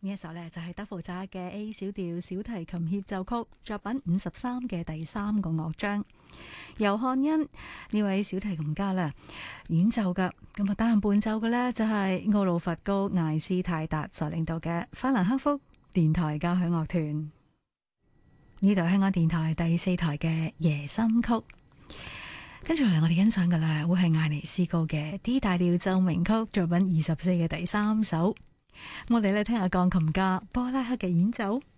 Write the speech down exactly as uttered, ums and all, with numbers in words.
呢一首呢，就係德芙扎嘅 A 小調小提琴協奏曲作品五十三嘅第三個樂章，由漢恩呢位小提琴家啦演奏嘅。咁啊，擔任伴奏嘅呢，就係奧魯弗高艾斯泰達所領導嘅法蘭克福電台交響樂團。呢度香港電台第四台嘅夜心曲，跟住嚟我哋欣賞嘅啦，會係艾尼斯高嘅 D 大調奏鳴曲作品二十四嘅第三首。我哋咧聽下鋼琴家波拉克嘅演奏。